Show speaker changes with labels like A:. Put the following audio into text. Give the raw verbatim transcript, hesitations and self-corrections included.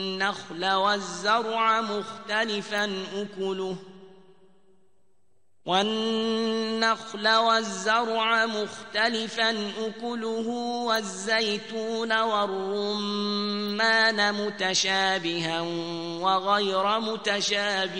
A: والنخل والزرع مختلفا أكله والنخل والزرع مختلفا أكله والزيتون والرمان متشابها وغير متشابه